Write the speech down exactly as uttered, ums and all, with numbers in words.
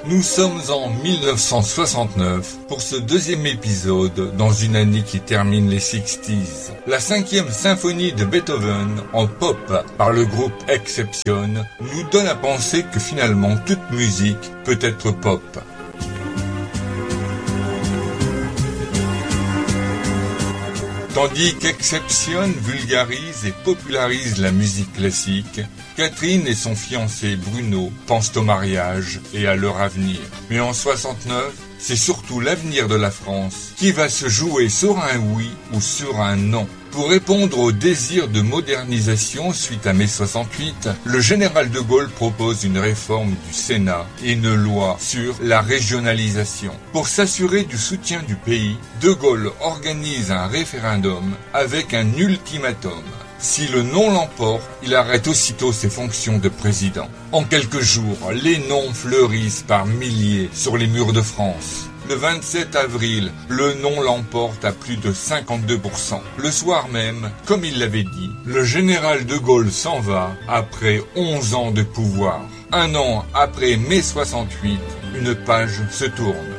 Nous sommes en mille neuf cent soixante-neuf pour ce deuxième épisode dans une année qui termine les sixties. La cinquième symphonie de Beethoven en pop par le groupe Exception nous donne à penser que finalement toute musique peut être pop. Tandis qu'Exception vulgarise et popularise la musique classique, Catherine et son fiancé Bruno pensent au mariage et à leur avenir. Mais en soixante-neuf, c'est surtout l'avenir de la France qui va se jouer sur un oui ou sur un non. Pour répondre au désir de modernisation suite à mai soixante-huit, le général de Gaulle propose une réforme du Sénat et une loi sur la régionalisation. Pour s'assurer du soutien du pays, de Gaulle organise un référendum avec un ultimatum. Si le non l'emporte, il arrête aussitôt ses fonctions de président. En quelques jours, les noms fleurissent par milliers sur les murs de France. Le vingt-sept avril, le non l'emporte à plus de cinquante-deux pour cent. Le soir même, comme il l'avait dit, le général de Gaulle s'en va après onze ans de pouvoir. Un an après mai soixante-huit, une page se tourne.